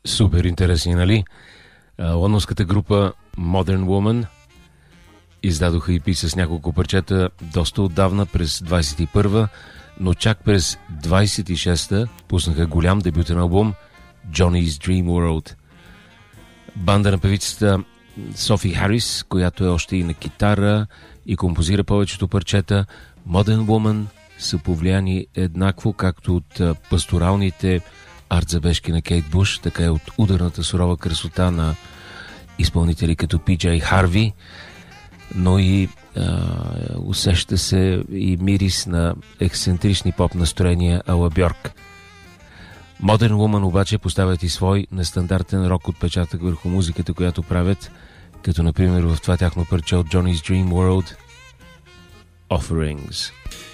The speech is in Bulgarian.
Супер интересни, нали? Лондонската група Modern Woman издадоха EP с няколко парчета доста отдавна, през 21-а, но чак през 26-та пуснаха голям дебютен албум Johnny's Dream World. Банда на певицата Софи Харис, която е още и на китара и композира повечето парчета. Modern Woman са повлияни еднакво както от пасторалните арт-забежки на Кейт Буш, така и от ударната сурова красота на изпълнители като Пи-Джей Харви, но и усеща се и мирис на ексцентрични поп настроения ала Бьорк. Modern Woman обаче поставят и свой нестандартен рок отпечатък върху музиката, която правят, като например в това тяхно парче от Johnny's Dream World Offerings.